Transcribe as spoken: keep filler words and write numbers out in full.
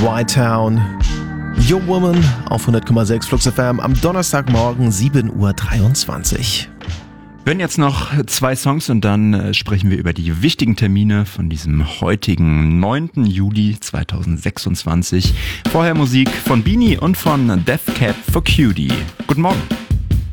Y-Town. Your Woman auf hundert Komma sechs Flux F M am Donnerstagmorgen sieben Uhr dreiundzwanzig. Wir hören jetzt noch zwei Songs und dann äh, sprechen wir über die wichtigen Termine von diesem heutigen neunten Juli zweitausendsechsundzwanzig. Vorher Musik von Beanie und von Death Cab for Cutie. Guten Morgen.